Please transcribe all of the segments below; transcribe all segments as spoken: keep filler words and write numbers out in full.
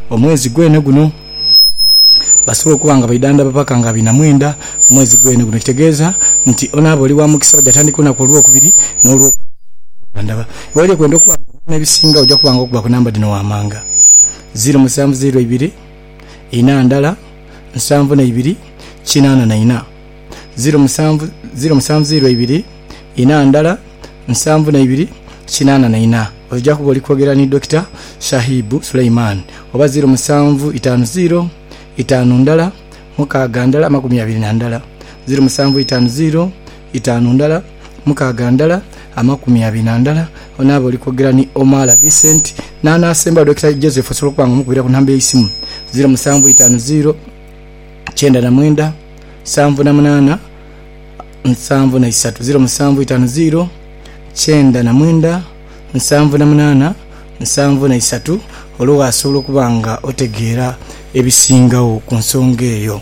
omwezi gwene guno basobola kubanga baidanda bapaka nga bina mwenda omwezi gwene guno kitegeeza nti onabo oli wa mukisa bajatandika na kulwa kubiri n'olwo ndaba wali kwenda kwa nebisinga ojja kubanga okuba ku namba dino wamanga zero musanvu zero ibiri ina ndala nsanvu na ibiri kinana na ina zero musanvu zero musanvu zero ibiri ina ndala nsanvu na ibiri kinana na ina ojja kuba oli kwogera ni Doctor Shahibu Suleiman oba zero musanvu itano zero itano ndala mukaga ndala makumi abiri na ndala zero musanvu itano zero itano ndala mukaga ndala amakumi abiri na ndala onabo oli kwogera ni Omala Vincent nana asemba Doctor Joseph osobola kwanga mukubira ku namba y'esimu zero musanvu itano zero kyenda na mwenda nsanvu na munana nsanvu na isatu zero musanvu itano zero kyenda na mwenda nsanvu na munana nsanvu na isatu olwo asobola kubanga otegeera ebisingawo ku nsonga eyo.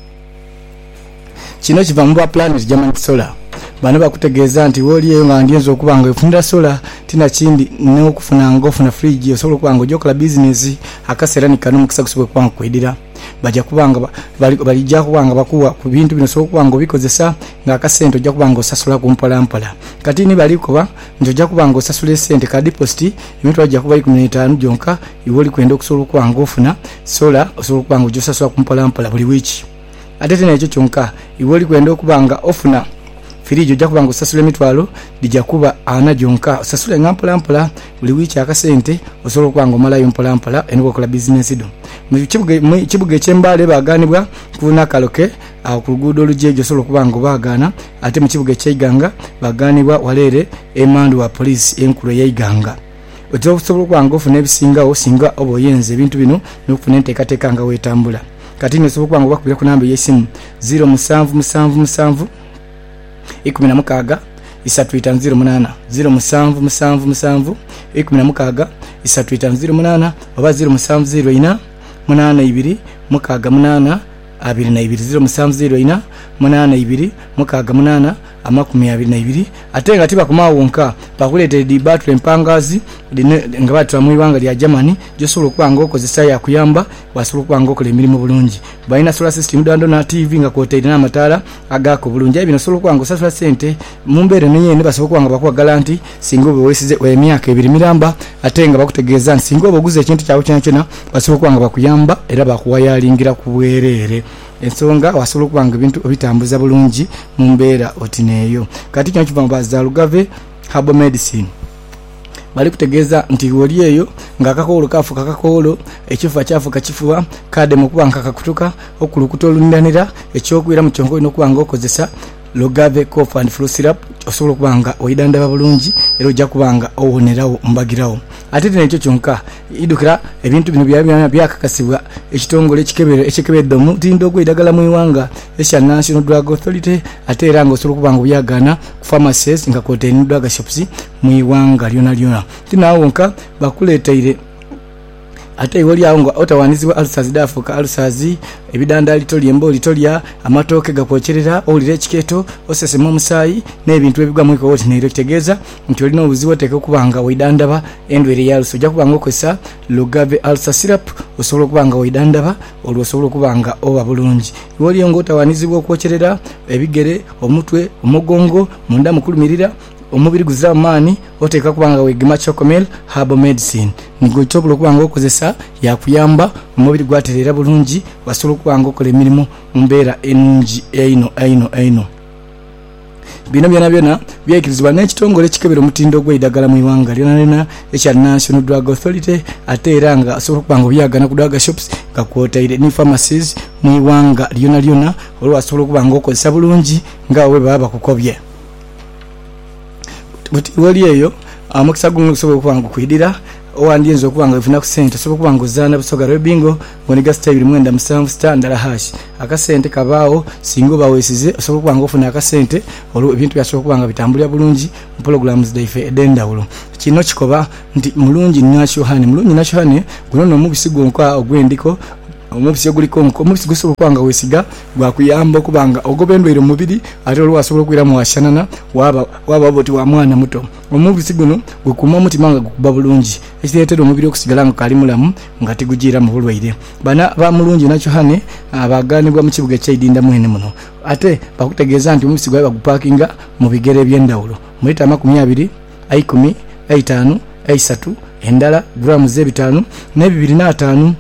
Kino kiva mu Planet German Solar bano bakutegeeza nti woli eyo nga ndyenza okubanga efunda solar tina kindi n'okufuna ngofuna fridge osobola kubanga ojokola business akaseera ni kano mukisa kusobola kubanga kwedira bajja kubanga balijja kubanga bakuwa ku bintu bino sobola kubanga bikozesa nga akasente ojja kubanga osasula ku mpola mpola kati ni balikoba nti ojja kubanga osasula sente ka deposit ebintu bajja kuba ikumi na ttaano jonka iwoli kwenda okusobola kubanga ofuna solar osobola kubanga ojosasula ku mpola mpola buli wiki ate tena ekyo kyonka iwoli kwenda okubanga ofuna firijo ojja kubanga osasula emitwalo dijja kuba ana jonka osasula nga mpola mpola buli wiki akasente osobola kubanga omalayo mpola mpola enokola business do mu kibuga eky'Embale baganibwa kufuna kaloke ku luguudo olujejo osobola kubanga obagana ate mu kibuga eky'Iganga baganibwa Walere emandu wa police enkulu y'Iganga osobola kubanga ofuna ebisingawo singa oba oyenze ebintu bino n'okufuna enteekateeka nga weetambula kati osobola kubanga obakubira ku namba y'essimu zero musanvu musanvu musanvu ikumi na mukaga isatu itano zero munana zero musanvu musanvu musanvu ikumi na mukaga isatu itano zero munana oba zero musanvu zero ina munana ibiri mukaga munana abiri na ibiri zero musanvu zero ina munana ibiri mukaga munana amakumi abiri na ibiri ate nga tiba kumawonka bakuleetera di battle empangazi nga batula mu ibanga lya Germany josobola kubanga okozesa ya kuyamba wasobola kubanga okola emirimu bulungi balina solar system dando na T V nga kwoteera n'amataala agako bulungi ebino osobola kubanga osasula sente mu mbeera nenyene basobola kubanga bakuwa garanti singa obe wesize emyaka ebiri miramba ate nga bakutegeeza nti singa obe oguze ekintu kyawe kyona kyona basobola kubanga bakuyamba era bakuwayalingira ku bwereere ensonga wasobola kubanga ebintu obitambuza bulungi mu mbeera otineeyo kati kino kiva mu Bazalugave Herbal Medicine bali kutegeeza nti woli eyo nga akakoolo kafuka akakoolo ekifuba kyafuka kifuba kade mu kubanga kakutuka okulukuta olundanira ekyokwira mu kyongo ino kubanga okozesa Logave cough and flu syrup osobola kubanga oyidanda bulungi era ojja kubanga owonerawo mbagirawo ate tena ekyo kyonka idukira ebintu bino byabya byakakasibwa ekitongole ekikebere ekikebedde mu tindo ogwidagala mu iwanga esya National Drug Authority ate era nga osobola kubanga byagana ku pharmacies nga kote drug shops mu iwanga lyona lyona tinawonka bakuleteire ate wali awo nga otawanizibwa ulcers dafuka ulcers ebidanda litoli embo litolya amatoke gakwocherera olire ekiketo osesema omusayi n'ebintu ebigwa mu ikoti neero kitegeeza nti olina obuzibu oteke kubanga waidandaba endwere ya ulcer ojja kubanga okozesa Logave ulcer syrup osobola kubanga waidandaba olwo osobola kubanga oba bulungi wali ngo otawanizibwa okwocherera ebigere omutwe omugongo munda mukulumirira omubiri guzira maani oteka kubanga wegima Chocomel Herbal Medicine nigo chobulo kubanga okozesa yakuyamba omubiri gwaterera bulungi wasobola kubanga okola emirimu mbeera enungi eino eino eino bino byana byona byekirizibwa n'ekitongole ekikebera omutindo gw'eddagala mu iwanga lyona lyona ekya National Drug Authority ate era nga asobola kubanga byagana ku drug shops nga kwotaire ni pharmacies mu iwanga lyona lyona olwo asobola kubanga okozesa bulungi nga we baba bakukobye buti wali eyo amukisa gungu sobola kubanga kwidira owandyenza okubanga ifuna ku sente sobola kubanga ozana busoga rebingo ngoniga stable mwenda musanvu standard hash akasente kabaawo singo bawesize osobola kubanga ofuna akasente olwo ebintu byasobola kubanga bitambulira bulungi mu programs daife edendawulo kino kikoba nti mulungi National Honey mulungi National Honey guno no mubisigo nka ogwendiko omubisi guliko omubisi gusobola kwanga wesiga gwa kuyamba kubanga ogobendwere mubiri ate olwa asobola kwira mu ashanana waba waba boti wa mwana muto omubisi guno gukuma omutima nga gukuba bulungi ekireetera omubiri okusigala nga kali mulamu nga tigugira mu bulwaire bana ba mulungi nakyo hane abaganibwa mu kibuga ky'Idinda mwene muno ate bakutegeeza nti omubisi gwa bagupakinga mu bigere by'endawulo mu lita makumi abiri aikumi aitano aisatu endala gramu z'ebitaano ne bibiri na ataano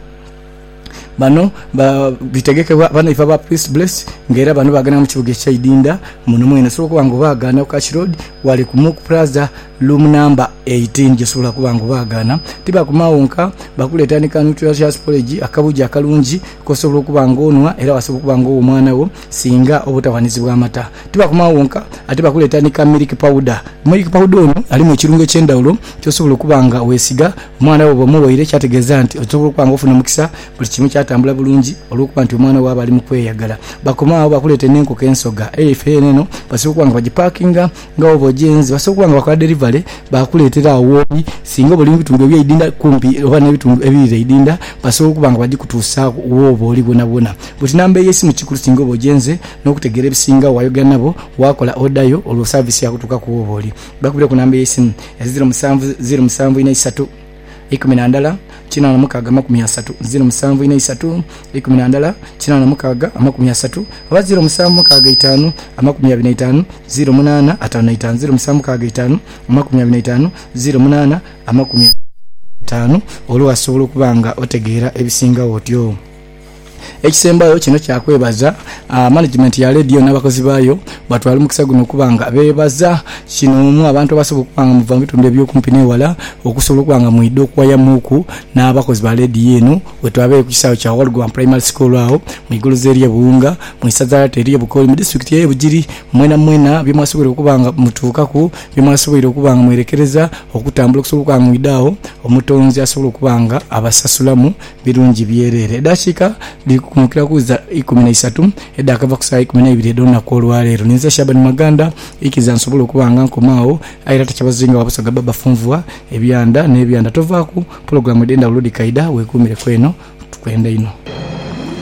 bano ba bitegekebwa bana ifa ba Priest Bless ngera bano bagana mu kibuga ky'Idinda muno mwene so kubango bagana ku Cash Road wali ku Muku Plaza room number eighteen jesobola kubango bagana tiba kumawonka bakuletani kanu tuya spolegi akabuja akalungi kosobola kubango onwa era wasobola kubango omwana wo singa obutawanizibwa amata tiba kumawonka ate bakuletani ka milk powder milk powder ono ali mu kirungo ky'endawulo kyosobola kubanga wesiga omwana wo bomuloire kyategeza nti osobola kubanga ofuna mukisa buli kimu kyatambula bulungi olwokuba nti omwana waba ali mu kweyagala bakomaawo bakulete n'enkoko ensoga efe neno basobola kubanga bagipakinga nga obojenzi basobola kubanga bakola delivery bakuletera awobi singa buli bitundu by'Idinda kumpi oba n'ebitundu ebiri Idinda basobola kubanga bagikutuusa wobo oli bona bona buti namba y'essimu kikulu singa obojenze n'okutegera ebisinga wayogera nabo wakola order yo olwo service yakutuuka ku wobo oli bakubira ku namba y'essimu zero musanvu zero musanvu ina isatu ikumi na ndala kina na mukaga makumi asatu zero musanvu ina isatu ikumi na ndala kina na mukaga makumi asatu oba zero musanvu mukaga itano amakumi abiri na itano zero munana atano na itano zero musanvu mukaga itano amakumi abiri na itano zero munana amakumi atano olwo asobola kubanga otegeera ebisinga otyo ekisembayo kino kyakwebaza uh, management ya radio n'abakozi bayo batwali mukisa guno kubanga bebaza kino mu abantu basobola kubanga mu bitundu ebyokumpi wala okusobola kubanga mu ido kwa ya muku n'abakozi ba radio eno wetwabe ku kisawo kya Walgwa Primary School aho mu igulu zeri Buunga mu isaza teriye Bukoli mu district ye Bugiri mwena mwena byamasobola kubanga mutuuka ku byamasobola kubanga mwerekereza okutambula okusobola kubanga mu idaho omutonzi asobola kubanga abasasulamu birungi byerere dashika kumukira kuza ikumi na isatu edda akava kusaa ikumi na ibiri donna kolwalero ninza Shabani Maganda ikiza nsobola kubanga nkomaawo ayira tachabazinga wabusaga baba funvua ebyanda n'ebyanda tovaku program edenda uludi kaida wekumire kweno tukwenda ino.